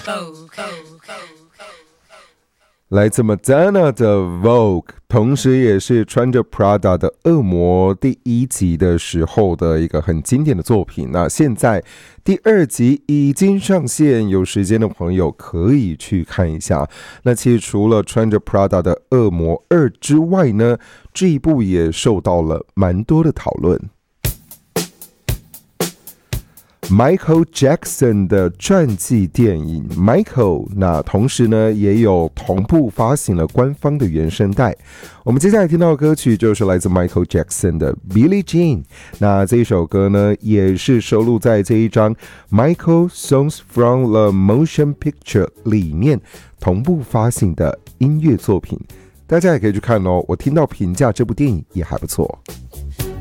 来自 Madonna 的 Vogue， 同时也是穿着 Prada 的恶魔第一集的时候的一个很经典的作品。那现在第二集已经上线，有时间的朋友可以去看一下。那其实除了穿着 Prada 的恶魔2之外呢，这一部也受到了蛮多的讨论。Michael Jackson 的传记电影 Michael， 那同时呢也有同步发行了官方的原声带。我们接下来听到的歌曲就是来自 Michael Jackson 的 Billie Jean， 那这一首歌呢也是收录在这一张 Michael Songs from the Motion Picture 里面同步发行的音乐作品，大家也可以去看哦。我听到评价这部电影也还不错。